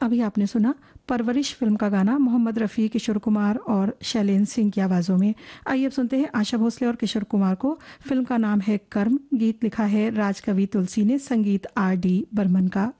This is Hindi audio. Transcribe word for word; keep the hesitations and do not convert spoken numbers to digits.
अभी आपने सुना परवरिश फिल्म का गाना मोहम्मद रफ़ी, किशोर कुमार और शैलेंद्र सिंह की आवाज़ों में। आइए अब सुनते हैं आशा भोसले और किशोर कुमार को। फिल्म का नाम है कर्म, गीत लिखा है राजकवि तुलसी ने, संगीत आर डी बर्मन का।